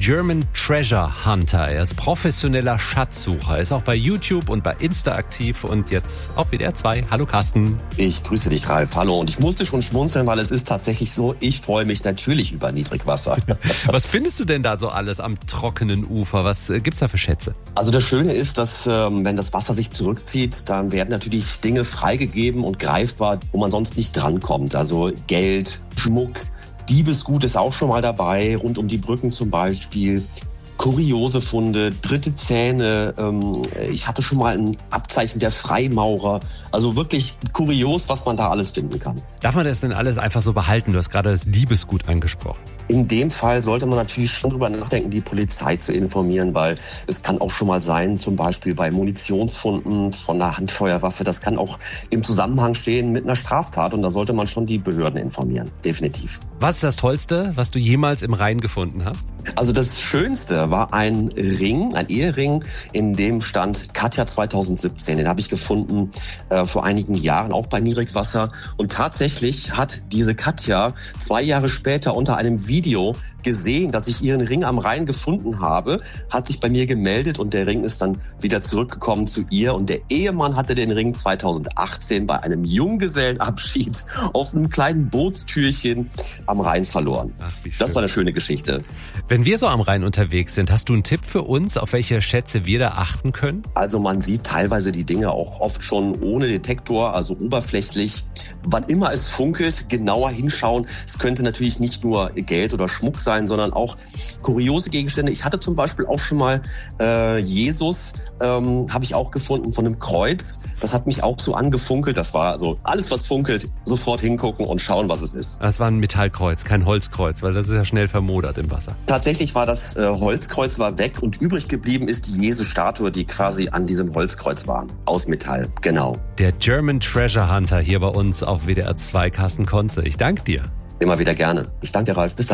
German Treasure Hunter. Er ist professioneller Schatzsucher, ist auch bei YouTube und bei Insta aktiv und jetzt auf WDR 2. Hallo Carsten. Ich grüße dich, Ralf. Hallo. Und ich musste schon schmunzeln, weil es ist tatsächlich so, ich freue mich natürlich über Niedrigwasser. Was findest du denn da so alles am trockenen Ufer? Was gibt's da für Schätze? Also das Schöne ist, dass wenn das Wasser sich zurückzieht, dann werden natürlich Dinge freigegeben und greifbar, wo man sonst nicht drankommt. Also Geld, Schmuck, Diebesgut ist auch schon mal dabei, rund um die Brücken zum Beispiel. Kuriose Funde, dritte Zähne, ich hatte schon mal ein Abzeichen der Freimaurer. Also wirklich kurios, was man da alles finden kann. Darf man das denn alles einfach so behalten? Du hast gerade das Diebesgut angesprochen. In dem Fall sollte man natürlich schon drüber nachdenken, die Polizei zu informieren, weil es kann auch schon mal sein, zum Beispiel bei Munitionsfunden von einer Handfeuerwaffe, das kann auch im Zusammenhang stehen mit einer Straftat und da sollte man schon die Behörden informieren, definitiv. Was ist das Tollste, was du jemals im Rhein gefunden hast? Also das Schönste war ein Ring, ein Ehering, in dem stand Katja 2017. Den habe ich gefunden vor einigen Jahren, auch bei Niedrigwasser. Und tatsächlich hat diese Katja 2 Jahre später unter einem Video gesehen, dass ich ihren Ring am Rhein gefunden habe, hat sich bei mir gemeldet und der Ring ist dann wieder zurückgekommen zu ihr. Und der Ehemann hatte den Ring 2018 bei einem Junggesellenabschied auf einem kleinen Bootstürchen am Rhein verloren. Ach, wie schön. Das war eine schöne Geschichte. Wenn wir so am Rhein unterwegs sind, hast du einen Tipp für uns, auf welche Schätze wir da achten können? Also man sieht teilweise die Dinge auch oft schon ohne Detektor, also oberflächlich. Wann immer es funkelt, genauer hinschauen. Es könnte natürlich nicht nur Geld oder Schmuck sein, sondern auch kuriose Gegenstände. Ich hatte zum Beispiel auch schon mal Jesus, habe ich auch gefunden von einem Kreuz. Das hat mich auch so angefunkelt. Das war also alles, was funkelt, sofort hingucken und schauen, was es ist. Das war ein Metallkreuz, kein Holzkreuz, weil das ist ja schnell vermodert im Wasser. Tatsächlich war das Holzkreuz war weg und übrig geblieben ist die Jesu-Statue, die quasi an diesem Holzkreuz war. Aus Metall, genau. Der German Treasure Hunter hier bei uns auf WDR 2, Carsten Konze. Ich danke dir. Immer wieder gerne. Ich danke dir, Ralf. Bis dann.